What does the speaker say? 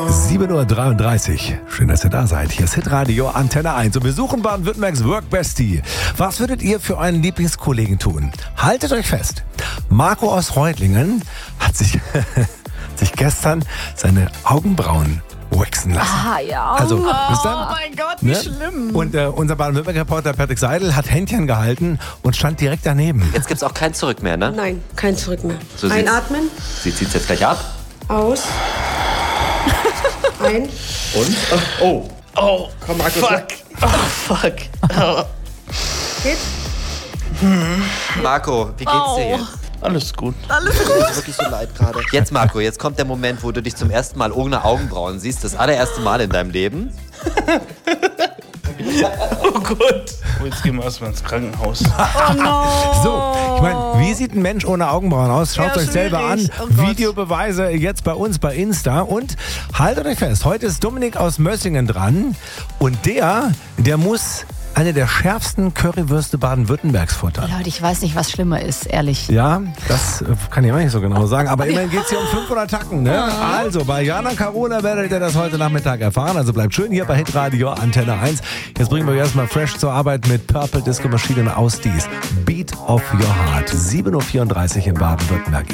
7.33 Uhr. Schön, dass ihr da seid. Hier ist Hitradio Antenne 1 und wir suchen Baden-Württembergs Workbestie. Was würdet ihr für euren Lieblingskollegen tun? Haltet euch fest. Marco aus Reutlingen hat sich gestern seine Augenbrauen waxen lassen. Ah, ja. Also, wisst ihr? Oh mein Gott, wie schlimm. Und unser Baden-Württemberg-Reporter Patrick Seidel hat Händchen gehalten und stand direkt daneben. Jetzt gibt's auch kein Zurück mehr, ne? Nein, kein Zurück mehr. So Einatmen. Sie zieht's jetzt gleich ab. Aus. Ein. Und? Oh. Oh. Komm, Markus. Fuck. Oh, fuck. Oh. Geht. Marco, wie geht's dir jetzt? Alles gut. Mir ist wirklich so leid gerade. Jetzt, Marco, jetzt kommt der Moment, wo du dich zum ersten Mal ohne Augenbrauen siehst. Das allererste Mal in deinem Leben. Oh Gott. Jetzt gehen wir erstmal ins Krankenhaus. Oh no. So, ich meine, wie sieht ein Mensch ohne Augenbrauen aus? Schaut Ja, euch selber an. schwierig. Oh Gott. Videobeweise jetzt bei uns bei Insta. Und haltet euch fest, heute ist Dominik aus Mössingen dran. Und der muss eine der schärfsten Currywürste Baden-Württembergs futtern. Leute, ich weiß nicht, was schlimmer ist, ehrlich. Ja, das kann ich auch nicht so genau sagen. Aber immerhin geht es hier um 500 Tacken. Ne? Also, bei Jana Carola werdet ihr das heute Nachmittag erfahren. Also bleibt schön hier bei Hitradio Antenne 1. Jetzt bringen wir euch erstmal fresh zur Arbeit mit Purple Disco Machine aus dies. Beat of Your Heart. 7.34 Uhr in Baden-Württemberg.